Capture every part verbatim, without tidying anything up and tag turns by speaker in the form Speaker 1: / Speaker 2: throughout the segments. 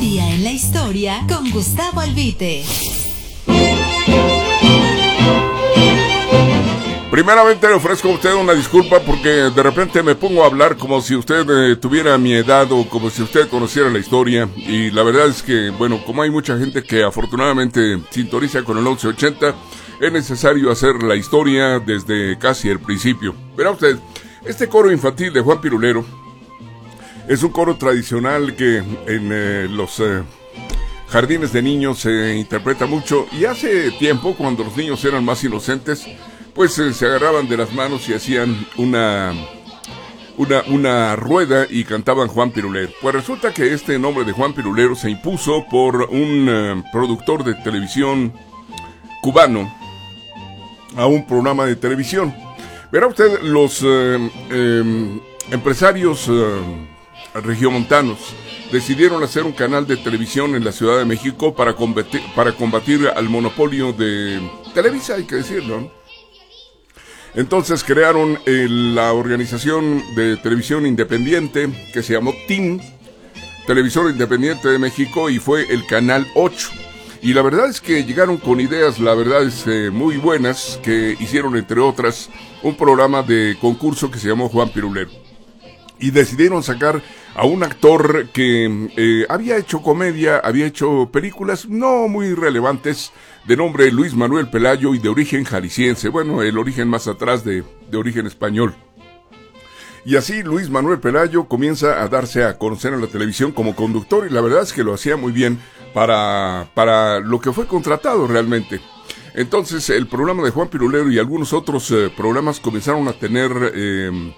Speaker 1: día en la historia con Gustavo Albite.
Speaker 2: Primeramente le ofrezco a usted una disculpa porque de repente me pongo a hablar como si usted eh, tuviera mi edad o como si usted conociera la historia, y la verdad es que, bueno, como hay mucha gente que afortunadamente sintoniza con el once ochenta, es necesario hacer la historia desde casi el principio. Verá usted, este coro infantil de Juan Pirulero es un coro tradicional que en eh, los eh, jardines de niños se interpreta mucho, y hace tiempo, cuando los niños eran más inocentes, pues eh, se agarraban de las manos y hacían una, una, una rueda y cantaban Juan Pirulero. Pues resulta que este nombre de Juan Pirulero se impuso por un eh, productor de televisión cubano a un programa de televisión. Verá usted, los eh, eh, empresarios eh, regiomontanos decidieron hacer un canal de televisión en la Ciudad de México para combatir, para combatir al monopolio de Televisa, hay que decirlo, ¿no? Entonces crearon eh, la organización de televisión independiente que se llamó T I M, Televisor Independiente de México, y fue el Canal ocho. Y la verdad es que llegaron con ideas, la verdad es eh, muy buenas, que hicieron entre otras un programa de concurso que se llamó Juan Pirulero. Y decidieron sacar a un actor que eh, había hecho comedia, había hecho películas no muy relevantes, de nombre Luis Manuel Pelayo y de origen jalisciense, bueno, el origen más atrás de, de origen español. Y así Luis Manuel Pelayo comienza a darse a conocer en la televisión como conductor, y la verdad es que lo hacía muy bien para, para lo que fue contratado realmente. Entonces el programa de Juan Pirulero y algunos otros eh, programas comenzaron a tener eh,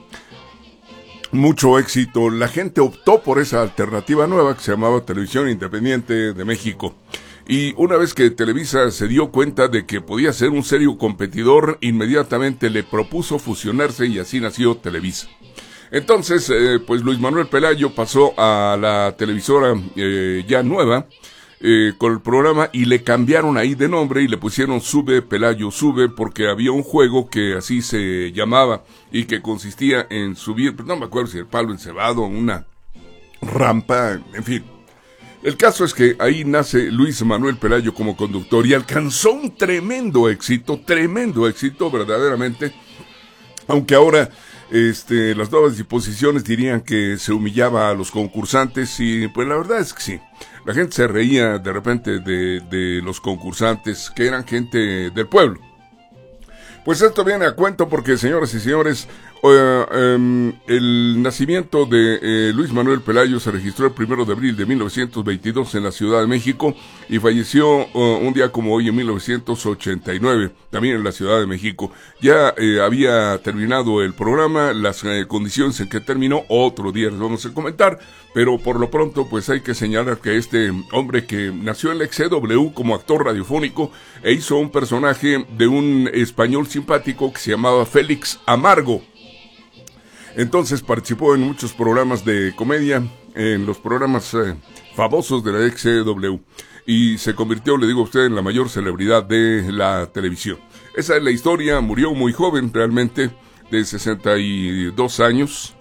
Speaker 2: mucho éxito. La gente optó por esa alternativa nueva que se llamaba Televisión Independiente de México. Y una vez que Televisa se dio cuenta de que podía ser un serio competidor, inmediatamente le propuso fusionarse, y así nació Televisa. Entonces, eh, pues Luis Manuel Pelayo pasó a la televisora eh, ya nueva eh, con el programa, y le cambiaron ahí de nombre y le pusieron Sube Pelayo Sube, porque había un juego que así se llamaba y que consistía en subir, no me acuerdo si el palo encebado, una rampa, en fin. El caso es que ahí nace Luis Manuel Pelayo como conductor y alcanzó un tremendo éxito, tremendo éxito verdaderamente, aunque ahora este, las nuevas disposiciones dirían que se humillaba a los concursantes, y pues la verdad es que sí, la gente se reía de repente de, de los concursantes, que eran gente del pueblo. Pues esto viene a cuento porque, señoras y señores, uh, um, el nacimiento de eh, Luis Manuel Pelayo se registró el primero de abril de mil novecientos veintidós en la Ciudad de México, y falleció uh, un día como hoy en mil novecientos ochenta y nueve, también en la Ciudad de México. Ya eh, había terminado el programa, las eh, condiciones en que terminó, otro día les vamos a comentar, pero por lo pronto pues hay que señalar que este hombre, que nació en la X C W como actor radiofónico e hizo un personaje de un español simpático que se llamaba Félix Amargo. Entonces participó en muchos programas de comedia, en los programas eh, famosos de la X C W, y se convirtió, le digo a usted, en la mayor celebridad de la televisión. Esa es la historia. Murió muy joven realmente, de sesenta y dos años,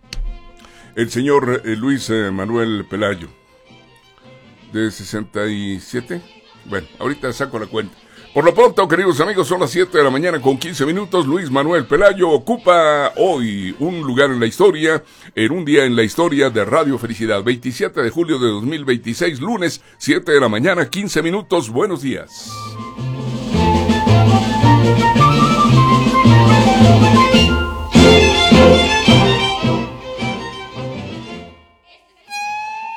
Speaker 2: el señor eh, Luis eh, Manuel Pelayo. ¿De sesenta y siete? Bueno, ahorita saco la cuenta. Por lo pronto, queridos amigos, son las siete de la mañana con quince minutos. Luis Manuel Pelayo ocupa hoy un lugar en la historia, en un día en la historia de Radio Felicidad. veintisiete de julio de dos mil veintiséis, lunes, siete de la mañana, quince minutos. Buenos días.